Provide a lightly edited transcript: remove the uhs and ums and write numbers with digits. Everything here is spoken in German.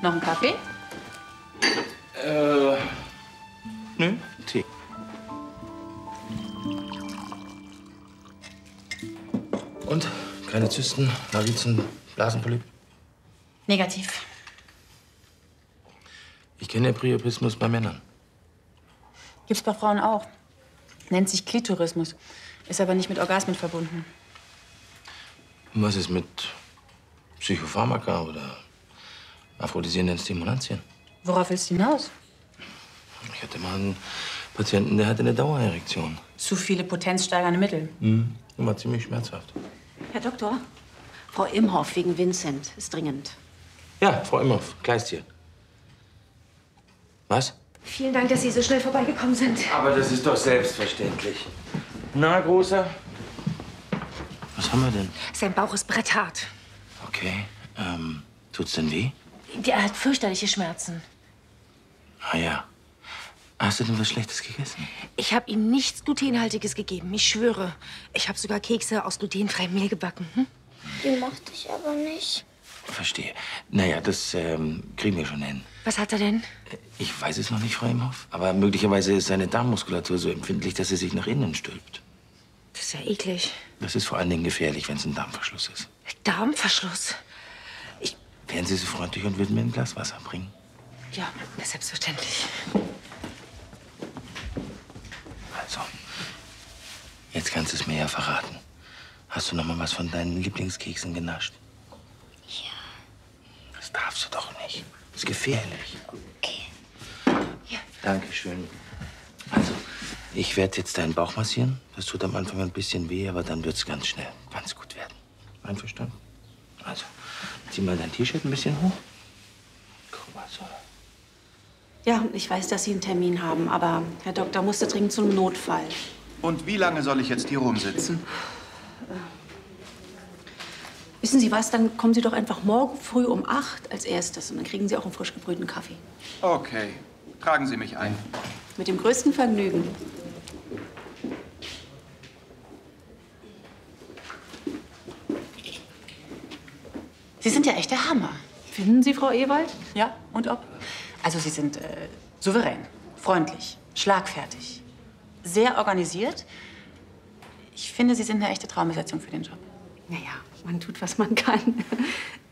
Noch einen Kaffee? Nö, Tee. Und? Keine Zysten, Varizen, Blasenpolyp? Negativ. Ich kenne Priapismus bei Männern. Gibt's bei Frauen auch. Nennt sich Klitorismus. Ist aber nicht mit Orgasmen verbunden. Und was ist mit Psychopharmaka oder aphrodisierenden Stimulantien? Worauf willst du hinaus? Ich hatte mal einen Patienten, der hatte eine Dauererektion. Zu viele potenzsteigernde Mittel. War ziemlich schmerzhaft. Herr Doktor, Frau Imhoff wegen Vincent ist dringend. Ja, Frau Imhoff, Kleist hier. Was? Vielen Dank, dass Sie so schnell vorbeigekommen sind. Aber das ist doch selbstverständlich. Na, Großer? Was haben wir denn? Sein Bauch ist bretthart. Okay. Tut's denn weh? Er hat fürchterliche Schmerzen. Ah ja. Hast du denn was Schlechtes gegessen? Ich habe ihm nichts Glutenhaltiges gegeben, ich schwöre. Ich habe sogar Kekse aus glutenfreiem Mehl gebacken. Die mochte ich aber nicht. Verstehe. Naja, das kriegen wir schon hin. Was hat er denn? Ich weiß es noch nicht, Frau Imhoff. Aber möglicherweise ist seine Darmmuskulatur so empfindlich, dass sie sich nach innen stülpt. Das ist ja eklig. Das ist vor allen Dingen gefährlich, wenn es ein Darmverschluss ist. Darmverschluss? Wären Sie so freundlich und würden mir ein Glas Wasser bringen? Ja, selbstverständlich. Also, jetzt kannst du es mir ja verraten. Hast du noch mal was von deinen Lieblingskeksen genascht? Ja. Das darfst du doch nicht. Das ist gefährlich. Okay. Ja. Dankeschön. Also, ich werde jetzt deinen Bauch massieren. Das tut am Anfang ein bisschen weh, aber dann wird es ganz schnell ganz gut werden. Einverstanden? Also, zieh mal dein T-Shirt ein bisschen hoch. Guck mal so. Ja, ich weiß, dass Sie einen Termin haben, aber Herr Doktor musste dringend zum Notfall. Und wie lange soll ich jetzt hier rumsitzen? Wissen Sie was, dann kommen Sie doch einfach morgen früh um 8 als erstes und dann kriegen Sie auch einen frisch gebrühten Kaffee. Okay. Tragen Sie mich ein. Mit dem größten Vergnügen. Sie sind ja echt der Hammer. Finden Sie, Frau Ewald? Ja, und ob? Also Sie sind souverän, freundlich, schlagfertig, sehr organisiert. Ich finde, Sie sind eine echte Traumbesetzung für den Job. Naja, man tut, was man kann.